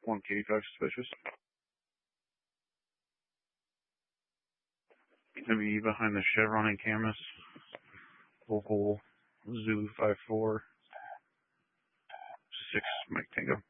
1K5 suspicious. Gonna be behind the Chevron and Camus. Local Zulu 54. 6 Mike Tango.